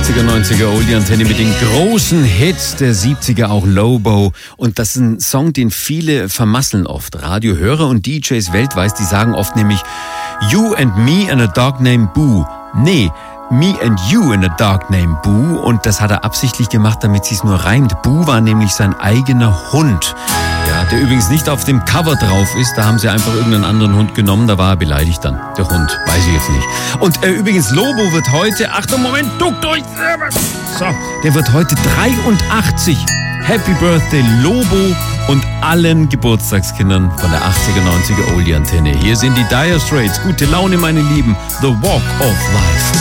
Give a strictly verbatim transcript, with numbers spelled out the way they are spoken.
achtziger, neunziger Oldie-Antenne mit den großen Hits der siebziger, auch Lobo. Und das ist ein Song, den viele vermasseln oft. Radiohörer und D Js weltweit, die sagen oft nämlich You and me and a dog named Boo. Nee, Me and You in a Dog Named Boo. Und das hat er absichtlich gemacht, damit sie es nur reimt. Boo war nämlich sein eigener Hund. Ja, der übrigens nicht auf dem Cover drauf ist. Da haben sie einfach irgendeinen anderen Hund genommen. Da war er beleidigt dann, der Hund. Weiß ich jetzt nicht. Und äh, übrigens, Lobo wird heute... Achtung, Moment, duckt euch! So, der wird heute dreiundachtzig. Happy Birthday, Lobo und allen Geburtstagskindern von der achtziger, neunziger Oldie-Antenne. Hier sind die Dire Straits. Gute Laune, meine Lieben. The Walk of Life.